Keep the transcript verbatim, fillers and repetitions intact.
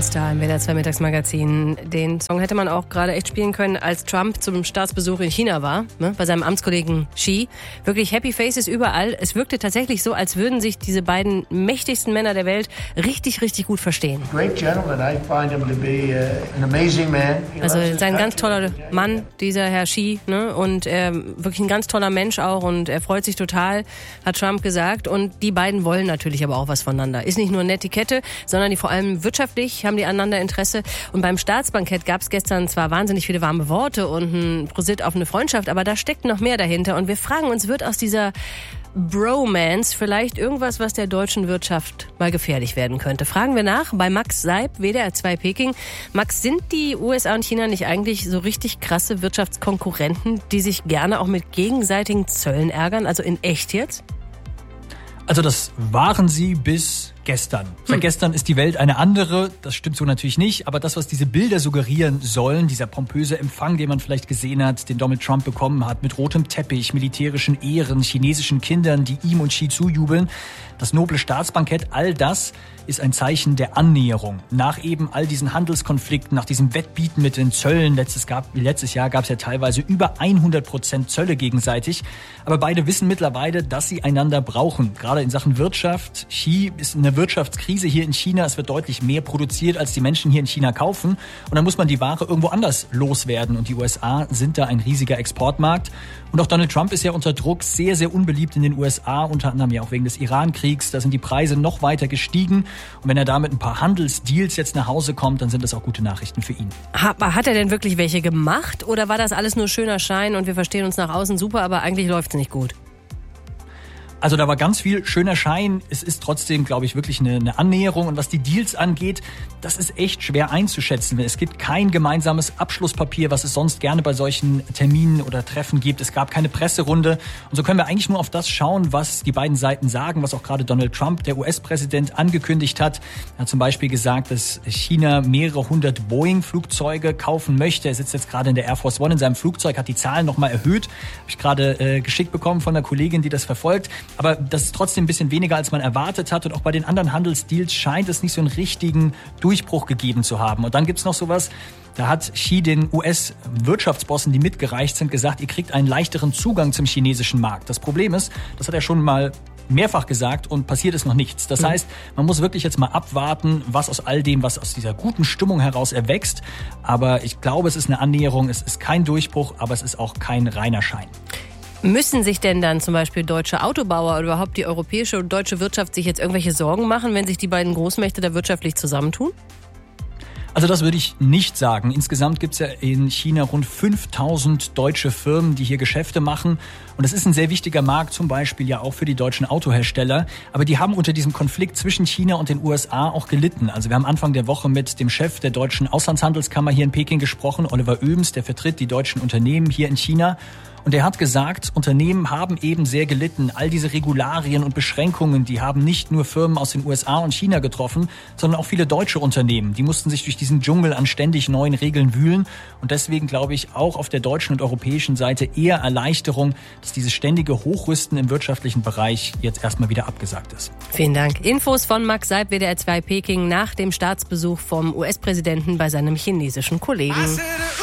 Star im W D R zwei Mittagsmagazin. Den Song hätte man auch gerade echt spielen können, als Trump zum Staatsbesuch in China war, ne, bei seinem Amtskollegen Xi. Wirklich Happy Faces überall. Es wirkte tatsächlich so, als würden sich diese beiden mächtigsten Männer der Welt richtig, richtig gut verstehen. Great gentleman. I find him to be uh, an amazing man. Also sein ganz toller Mann, dieser Herr Xi, ne, und er wirklich ein ganz toller Mensch auch und er freut sich total, hat Trump gesagt. Und die beiden wollen natürlich aber auch was voneinander. Ist nicht nur eine Etikette, sondern die vor allem wirtschaftlich haben die aneinander Interesse. Und beim Staatsbankett gab es gestern zwar wahnsinnig viele warme Worte und ein Prosit auf eine Freundschaft, aber da steckt noch mehr dahinter. Und wir fragen uns, wird aus dieser Bromance vielleicht irgendwas, was der deutschen Wirtschaft mal gefährlich werden könnte? Fragen wir nach bei Max Seib, W D R zwei Peking. Max, sind die U S A und China nicht eigentlich so richtig krasse Wirtschaftskonkurrenten, die sich gerne auch mit gegenseitigen Zöllen ärgern? Also in echt jetzt? Also das waren sie bis gestern. Seit hm. gestern ist die Welt eine andere. Das stimmt so natürlich nicht. Aber das, was diese Bilder suggerieren sollen, dieser pompöse Empfang, den man vielleicht gesehen hat, den Donald Trump bekommen hat, mit rotem Teppich, militärischen Ehren, chinesischen Kindern, die ihm und Xi zujubeln, das noble Staatsbankett, all das ist ein Zeichen der Annäherung. Nach eben all diesen Handelskonflikten, nach diesem Wettbieten mit den Zöllen, letztes, gab, letztes Jahr gab es ja teilweise über hundert Prozent Zölle gegenseitig. Aber beide wissen mittlerweile, dass sie einander brauchen. Gerade in Sachen Wirtschaft. Xi ist in der Wirtschaftskrise hier in China. Es wird deutlich mehr produziert, als die Menschen hier in China kaufen. Und dann muss man die Ware irgendwo anders loswerden. Und die U S A sind da ein riesiger Exportmarkt. Und auch Donald Trump ist ja unter Druck, sehr, sehr unbeliebt in den U S A, unter anderem ja auch wegen des Iran-Kriegs. Da sind die Preise noch weiter gestiegen. Und wenn er da mit ein paar Handelsdeals jetzt nach Hause kommt, dann sind das auch gute Nachrichten für ihn. Hat er denn wirklich welche gemacht oder war das alles nur schöner Schein und wir verstehen uns nach außen super, aber eigentlich läuft es nicht gut? Also da war ganz viel schöner Schein. Es ist trotzdem, glaube ich, wirklich eine, eine Annäherung. Und was die Deals angeht, das ist echt schwer einzuschätzen. Es gibt kein gemeinsames Abschlusspapier, was es sonst gerne bei solchen Terminen oder Treffen gibt. Es gab keine Presserunde. Und so können wir eigentlich nur auf das schauen, was die beiden Seiten sagen, was auch gerade Donald Trump, der U S-Präsident, angekündigt hat. Er hat zum Beispiel gesagt, dass China mehrere hundert Boeing-Flugzeuge kaufen möchte. Er sitzt jetzt gerade in der Air Force One in seinem Flugzeug, hat die Zahlen nochmal erhöht. Habe ich gerade äh, geschickt bekommen von einer Kollegin, die das verfolgt. Aber das ist trotzdem ein bisschen weniger, als man erwartet hat. Und auch bei den anderen Handelsdeals scheint es nicht so einen richtigen Durchbruch gegeben zu haben. Und dann gibt's noch sowas, da hat Xi den U S-Wirtschaftsbossen, die mitgereicht sind, gesagt, ihr kriegt einen leichteren Zugang zum chinesischen Markt. Das Problem ist, das hat er schon mal mehrfach gesagt und passiert ist noch nichts. Das heißt, man muss wirklich jetzt mal abwarten, was aus all dem, was aus dieser guten Stimmung heraus erwächst. Aber ich glaube, es ist eine Annäherung, es ist kein Durchbruch, aber es ist auch kein reiner Schein. Müssen sich denn dann zum Beispiel deutsche Autobauer oder überhaupt die europäische und deutsche Wirtschaft sich jetzt irgendwelche Sorgen machen, wenn sich die beiden Großmächte da wirtschaftlich zusammentun? Also das würde ich nicht sagen. Insgesamt gibt es ja in China rund fünftausend deutsche Firmen, die hier Geschäfte machen. Und das ist ein sehr wichtiger Markt, zum Beispiel ja auch für die deutschen Autohersteller. Aber die haben unter diesem Konflikt zwischen China und den U S A auch gelitten. Also wir haben Anfang der Woche mit dem Chef der deutschen Auslandshandelskammer hier in Peking gesprochen, Oliver Oebens, der vertritt die deutschen Unternehmen hier in China. Und er hat gesagt, Unternehmen haben eben sehr gelitten. All diese Regularien und Beschränkungen, die haben nicht nur Firmen aus den U S A und China getroffen, sondern auch viele deutsche Unternehmen. Die mussten sich durch diesen Dschungel an ständig neuen Regeln wühlen. Und deswegen glaube ich auch auf der deutschen und europäischen Seite eher Erleichterung, dass dieses ständige Hochrüsten im wirtschaftlichen Bereich jetzt erstmal wieder abgesagt ist. Vielen Dank. Infos von Max Seib, W D R zwei Peking, nach dem Staatsbesuch vom U S-Präsidenten bei seinem chinesischen Kollegen.